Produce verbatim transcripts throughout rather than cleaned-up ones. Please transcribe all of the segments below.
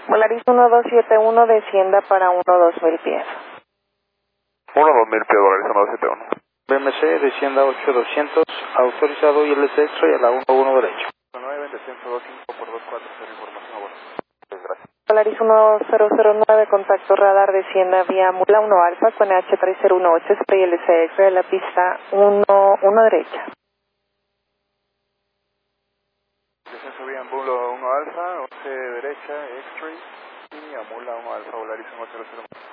Volaris uno dos siete uno, descienda para uno dos mil pies. uno dos mil pies, Volaris uno dos siete uno. B M C, descienda ocho doscientos, autorizado I L C extra y a la uno uno derecho. nueve, descenso dos cinco por dos cuatro, cero información a bordo. Gracias. Volaris uno cero cero nueve, contacto radar, descienda vía Mula uno Alfa con H tres cero uno ocho, spray I L C extra de la pista uno uno derecha. Descenso vía Mula uno Alfa, once derecha, X-Ray y a Mula uno Alfa, Volaris uno cero cero nueve.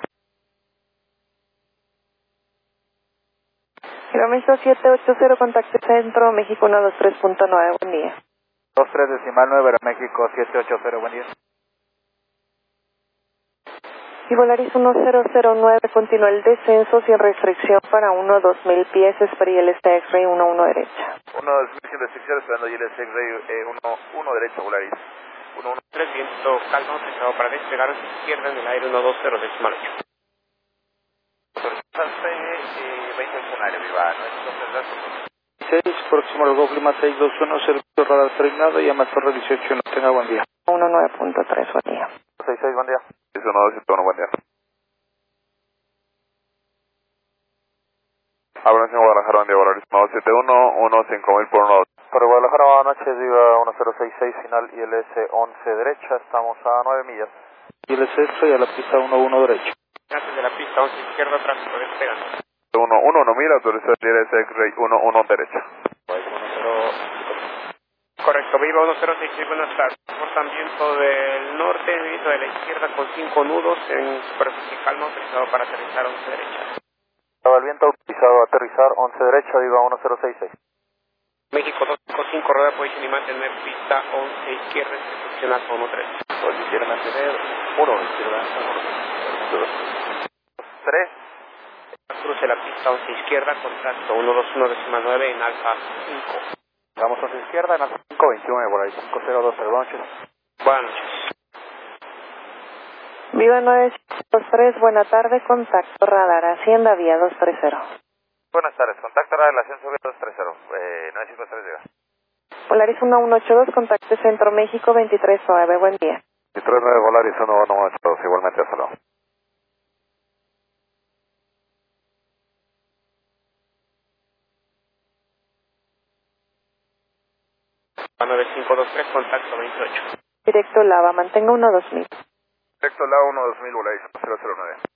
Kilómetro siete ocho cero, contacto centro, México uno dos tres punto nueve, buen día. dos tres decimal nueve, México siete ocho cero, buen día. Y Volaris uno cero cero nueve, continúa el descenso sin restricción para uno dos mil pies, spray I L C X-Ray uno uno derecha. uno dos mil sin restricción, esperando I L C X-Ray uno uno derecha, Volaris. uno uno tres, viento calma, autorizado para despegar a su izquierda en el aire uno dos cero decimal ocho. veinte escenario, viva, nuestros datos. seis, próximo al Google Clima seis dos uno, servicio radar terminado, llama Torre dieciocho, no tenga buen día. uno nueve punto tres, buen día. seis seis, buen día. uno dos siete uno, buen día. Hablan en Guadalajara, buen día, Volaris uno dos siete uno, uno cinco mil por uno dos. Para Guadalajara, buenas noches, Viva uno cero seis seis, final I L S once derecha, estamos a nueve millas. I L C extra y a la pista uno uno derecho. Antes de la pista once izquierda, tráfico despegando. uno uno, no mira, autorizado I L S X-Ray uno uno derecha. Correcto, Viva uno cero seis seis, buenas tardes. Portan viento del norte, viento de la izquierda con cinco nudos en superficie calma, autorizado para aterrizar once derecha. Estaba el viento autorizado a aterrizar once derecha, Viva uno cero seis seis. México dos cinco cinco, rueda posición y mantener pista once izquierda, instrucción alfa uno tres. Oye, quiere mantener uno izquierda, tres. Cruce la pista once izquierda, contacto uno dos uno decimal nueve en alfa cinco. Vamos a la izquierda, en alfa cinco veintiuno, por ahí, cinco cero dos, buenas noches. Buenas noches. Viva nueve dos tres, buena tarde, contacto radar, Hacienda vía dos tres cero. Buenas tardes, contacto a la ascenso dos tres cero, eh, nueve cinco tres, diga. Volaris uno uno ocho dos, contacto Centro México veintitrés nueve, buen día. veintitrés nueve, Volaris uno uno ocho dos, igualmente, hasta luego. nueve cinco dos tres, contacto veintiocho. Directo Lava, mantenga uno dos mil. Directo la uno dos mil, Volaris cero cero nueve.